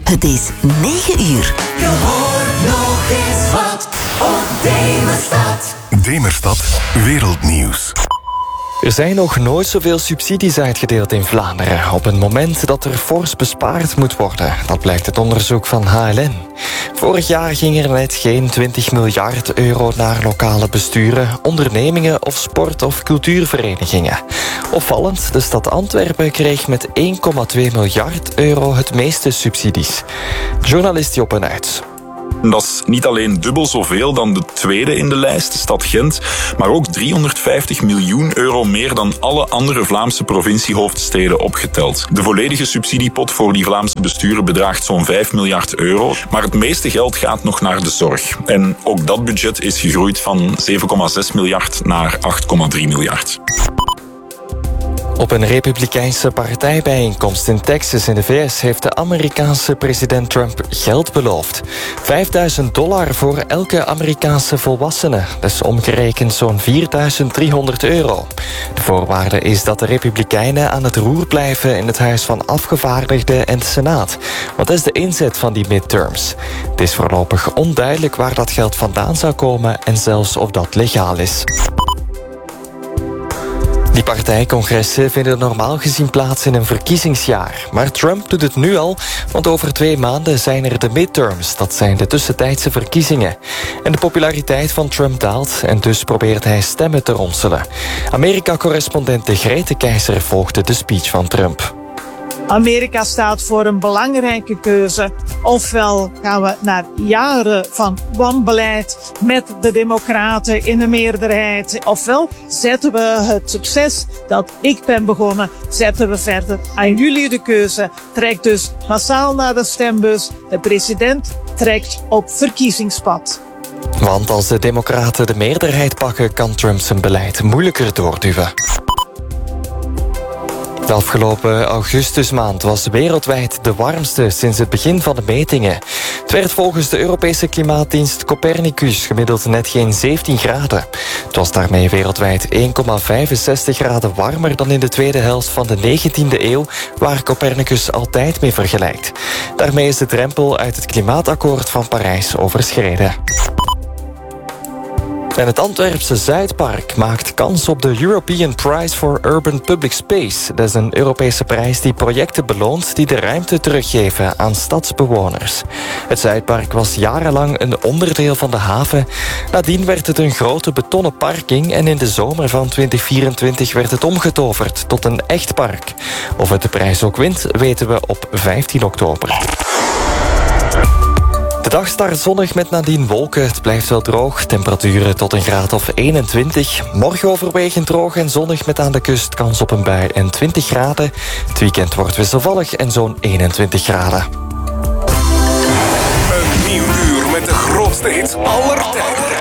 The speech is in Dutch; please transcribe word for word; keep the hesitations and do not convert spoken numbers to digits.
Het is negen uur. Je hoort nog eens wat op Demerstad. Demerstad Wereldnieuws. Er zijn nog nooit zoveel subsidies uitgedeeld in Vlaanderen op een moment dat er fors bespaard moet worden. Dat blijkt uit onderzoek van H L N. Vorig jaar ging er net geen twintig miljard euro naar lokale besturen, ondernemingen of sport- of cultuurverenigingen. Opvallend, de stad Antwerpen kreeg met één komma twee miljard euro het meeste subsidies. Journalist Joppe Nuits. Dat is niet alleen dubbel zoveel dan de tweede in de lijst, de stad Gent, maar ook driehonderdvijftig miljoen euro meer dan alle andere Vlaamse provinciehoofdsteden opgeteld. De volledige subsidiepot voor die Vlaamse besturen bedraagt zo'n vijf miljard euro, maar het meeste geld gaat nog naar de zorg. En ook dat budget is gegroeid van zeven komma zes miljard naar acht komma drie miljard. Op een republikeinse partijbijeenkomst in Texas in de V S heeft de Amerikaanse president Trump geld beloofd. vijfduizend dollar voor elke Amerikaanse volwassene. Dat is omgerekend zo'n vierduizend driehonderd euro. De voorwaarde is dat de republikeinen aan het roer blijven in het Huis van Afgevaardigden en de Senaat. Want dat is de inzet van die midterms. Het is voorlopig onduidelijk waar dat geld vandaan zou komen en zelfs of dat legaal is. Die partijcongressen vinden normaal gezien plaats in een verkiezingsjaar. Maar Trump doet het nu al, want over twee maanden zijn er de midterms. Dat zijn de tussentijdse verkiezingen. En de populariteit van Trump daalt en dus probeert hij stemmen te ronselen. Amerika-correspondente Grete Keizer volgde de speech van Trump. Amerika staat voor een belangrijke keuze. Ofwel gaan we naar jaren van wanbeleid met de Democraten in de meerderheid. Ofwel zetten we het succes dat ik ben begonnen, zetten we verder. Aan jullie de keuze. Trek dus massaal naar de stembus. De president trekt op verkiezingspad. Want als de Democraten de meerderheid pakken, kan Trump zijn beleid moeilijker doorduwen. De afgelopen augustusmaand was wereldwijd de warmste sinds het begin van de metingen. Het werd volgens de Europese klimaatdienst Copernicus gemiddeld net geen zeventien graden. Het was daarmee wereldwijd één komma vijfenzestig graden warmer dan in de tweede helft van de negentiende eeuw, waar Copernicus altijd mee vergelijkt. Daarmee is de drempel uit het klimaatakkoord van Parijs overschreden. En het Antwerpse Zuidpark maakt kans op de European Prize for Urban Public Space. Dat is een Europese prijs die projecten beloont die de ruimte teruggeven aan stadsbewoners. Het Zuidpark was jarenlang een onderdeel van de haven. Nadien werd het een grote betonnen parking en in de zomer van twintig vierentwintig werd het omgetoverd tot een echt park. Of het de prijs ook wint, weten we op vijftien oktober. De dag start zonnig met nadien wolken. Het blijft wel droog. Temperaturen tot een graad of eenentwintig. Morgen overwegend droog en zonnig met aan de kust kans op een bui en twintig graden. Het weekend wordt wisselvallig en zo'n eenentwintig graden. Een nieuw uur met de grootste hits aller tijden.